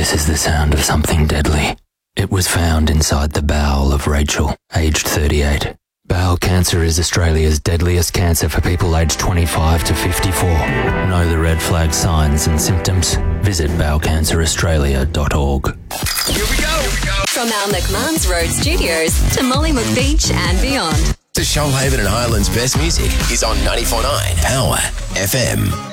This is the sound of something deadly. It was found inside the bowel of Rachel, aged 38. Bowel cancer is Australia's deadliest cancer for people aged 25 to 54. Know the red flag signs and symptoms? Visit bowelcanceraustralia.org. Here we go. From our McMahon's Road studios to Mollymook Beach and beyond. The Shoalhaven and Highlands best music is on 94.9 Power FM.